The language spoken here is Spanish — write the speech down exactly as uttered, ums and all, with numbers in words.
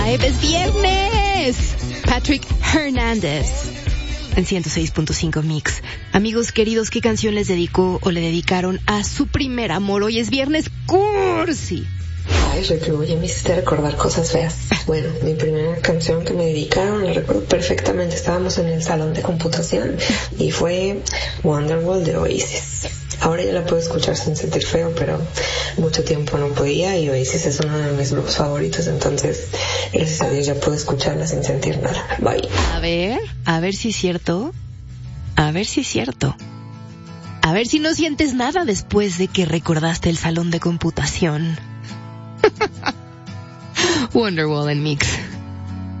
Es viernes. Patrick Hernández en ciento seis punto cinco Mix. Amigos queridos, ¿qué canción les dedicó o le dedicaron a su primer amor? Hoy es viernes cursi. Ay, Reclu, oye, me hiciste recordar cosas feas. Bueno, mi primera canción que me dedicaron, la recuerdo perfectamente. Estábamos en el salón de computación y fue Wonderwall de Oasis. Ahora ya la puedo escuchar sin sentir feo, pero mucho tiempo no podía, y Oasis es uno de mis grupos favoritos, entonces gracias a Dios ya puedo escucharla sin sentir nada. Bye. A ver, a ver si es cierto. A ver si es cierto. A ver si no sientes nada después de que recordaste el salón de computación. Wonderwall en Mix.